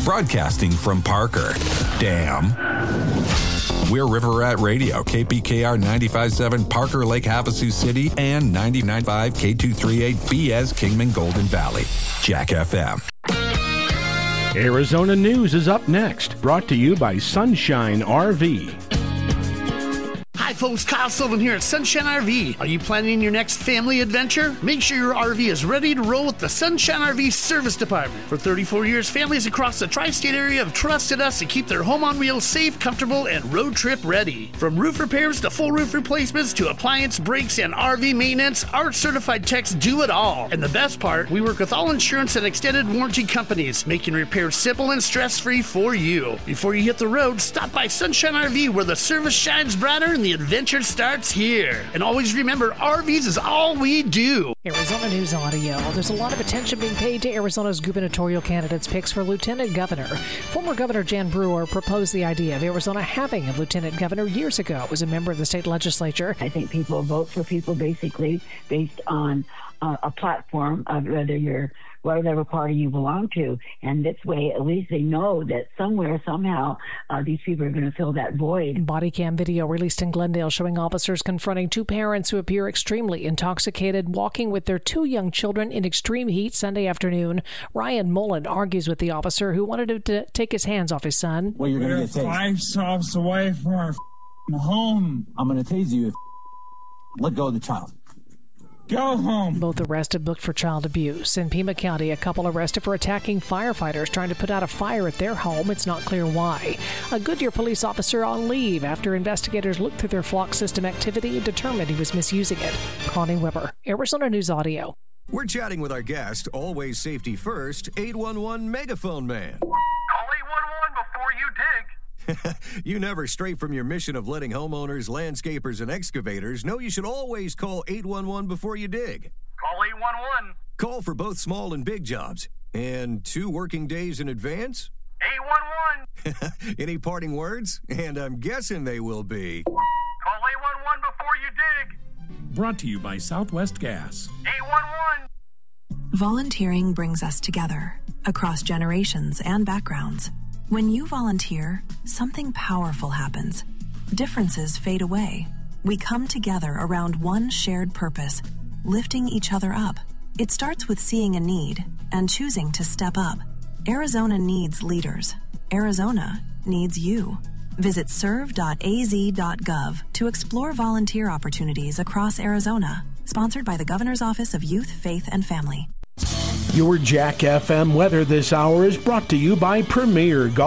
broadcasting from Parker. Damn. We're River Rat Radio, KPKR 95.7 Parker Lake Havasu City and 99.5 K238 BS Kingman Golden Valley. Jack FM. Arizona News is up next, brought to you by Sunshine RV. Hi folks, Kyle Sullivan here at Sunshine RV. Are you planning your next family adventure? Make sure your RV is ready to roll with the Sunshine RV Service Department. For 34 years, families across the tri-state area have trusted us to keep their home on wheels safe, comfortable, and road trip ready. From roof repairs to full roof replacements to appliance brakes and RV maintenance, our certified techs do it all. And the best part, we work with all insurance and extended warranty companies, making repairs simple and stress-free for you. Before you hit the road, stop by Sunshine RV where the service shines brighter and the adventure starts here. And always remember, RVs is all we do. Arizona News Audio. There's a lot of attention being paid to Arizona's gubernatorial candidates' picks for lieutenant governor. Former Governor Jan Brewer proposed the idea of Arizona having a lieutenant governor years ago as a member of the state legislature. I think people vote for people basically based on a platform of whatever party you belong to. And this way, at least they know that somewhere, somehow, these people are going to fill that void. Body cam video released in Glendale showing officers confronting two parents who appear extremely intoxicated, walking with their two young children in extreme heat Sunday afternoon. Ryan Mullen argues with the officer who wanted him to take his hands off his son. Well, you're going to get tased. 5 stops away from our home. I'm going to tase you if let go of the child. Go home. Both arrested booked for child abuse. In Pima County, a couple arrested for attacking firefighters trying to put out a fire at their home. It's not clear why. A Goodyear police officer on leave after investigators looked through their flock system activity and determined he was misusing it. Connie Weber, Arizona News Audio. We're chatting with our guest, always safety first, 811 Megaphone Man. Call 811 before you dig. You never stray from your mission of letting homeowners, landscapers, and excavators know you should always call 811 before you dig. Call 811. Call for both small and big jobs. And 2 working days in advance? 811. Any parting words? And I'm guessing they will be. Call 811 before you dig. Brought to you by Southwest Gas. 811. Volunteering brings us together across generations and backgrounds. When you volunteer, something powerful happens. Differences fade away. We come together around one shared purpose, lifting each other up. It starts with seeing a need and choosing to step up. Arizona needs leaders. Arizona needs you. Visit serve.az.gov to explore volunteer opportunities across Arizona. Sponsored by the Governor's Office of Youth, Faith, and Family. Your Jack FM weather this hour is brought to you by Premier Golf.